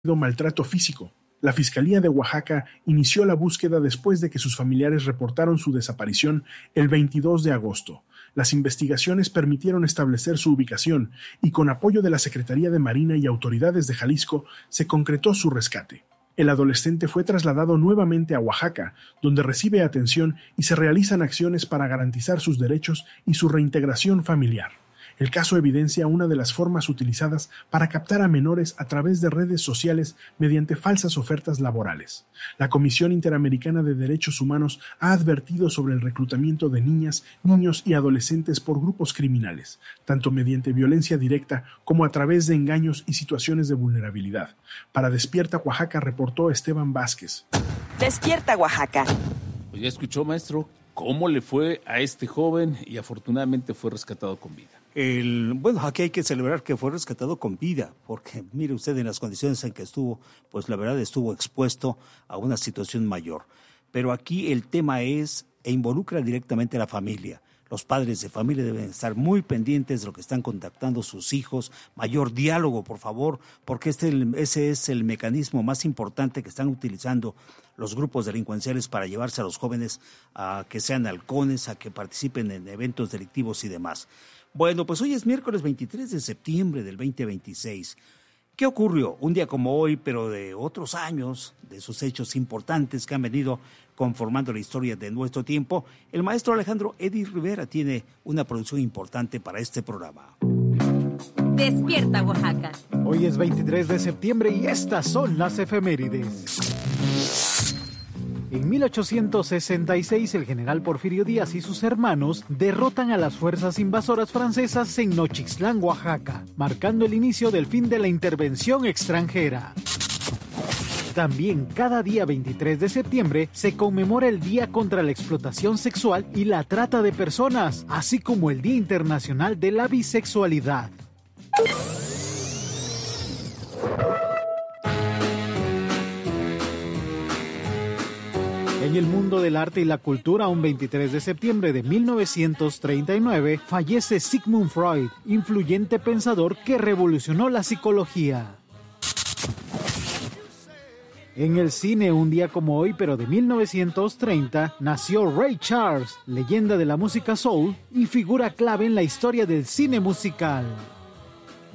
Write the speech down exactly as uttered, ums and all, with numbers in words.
maltrato físico. La Fiscalía de Oaxaca inició la búsqueda después de que sus familiares reportaron su desaparición el veintidós de agosto. Las investigaciones permitieron establecer su ubicación y con apoyo de la Secretaría de Marina y autoridades de Jalisco se concretó su rescate. El adolescente fue trasladado nuevamente a Oaxaca, donde recibe atención y se realizan acciones para garantizar sus derechos y su reintegración familiar. El caso evidencia una de las formas utilizadas para captar a menores a través de redes sociales mediante falsas ofertas laborales. La Comisión Interamericana de Derechos Humanos ha advertido sobre el reclutamiento de niñas, niños y adolescentes por grupos criminales, tanto mediante violencia directa como a través de engaños y situaciones de vulnerabilidad. Para Despierta Oaxaca reportó Esteban Vázquez. Despierta Oaxaca. Pues ya escuchó, maestro, cómo le fue a este joven y afortunadamente fue rescatado con vida. El, bueno, aquí hay que celebrar que fue rescatado con vida, porque mire usted en las condiciones en que estuvo, pues la verdad estuvo expuesto a una situación mayor. Pero aquí el tema es, e involucra directamente a la familia. Los padres de familia deben estar muy pendientes de lo que están contactando sus hijos. Mayor diálogo, por favor, porque este, ese es el mecanismo más importante que están utilizando los grupos delincuenciales para llevarse a los jóvenes a que sean halcones, a que participen en eventos delictivos y demás. Bueno, pues hoy es miércoles veintitrés de septiembre del veinte veintiséis. ¿Qué ocurrió? Un día como hoy, pero de otros años, de esos hechos importantes que han venido conformando la historia de nuestro tiempo. El maestro Alejandro Eddie Rivera tiene una producción importante para este programa. Despierta Oaxaca. Hoy es veintitrés de septiembre y estas son las efemérides. En mil ochocientos sesenta y seis, el general Porfirio Díaz y sus hermanos derrotan a las fuerzas invasoras francesas en Nochixtlán, Oaxaca, marcando el inicio del fin de la intervención extranjera. También cada día veintitrés de septiembre se conmemora el Día contra la Explotación Sexual y la Trata de Personas, así como el Día Internacional de la Bisexualidad. En el mundo del arte y la cultura, un veintitrés de septiembre de mil novecientos treinta y nueve, fallece Sigmund Freud, influyente pensador que revolucionó la psicología. En el cine, un día como hoy, pero de mil novecientos treinta, nació Ray Charles, leyenda de la música soul y figura clave en la historia del cine musical.